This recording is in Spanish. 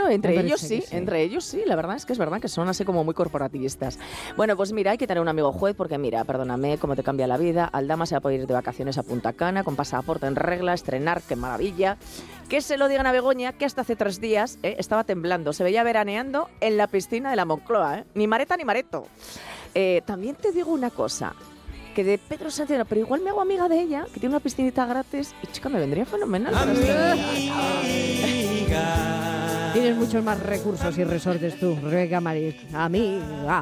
entre ellos sí, la verdad es verdad que son así como muy corporativistas. Bueno, pues mira, hay que tener un amigo juez porque mira, perdóname, cómo te cambia la vida. Aldama se va a poder ir de vacaciones a Punta Cana con pasaporte en regla, estrenar, qué maravilla. Que se lo digan a Begoña, que hasta hace 3 días estaba temblando, se veía veraneando en la piscina de la Moncloa, ni mareta ni mareto. También te digo una cosa, que de Pedro Sánchez, pero igual me hago amiga de ella, que tiene una piscinita gratis, y chica, me vendría fenomenal. Tienes muchos más recursos y resortes tú, Rebeca Maris. Amiga.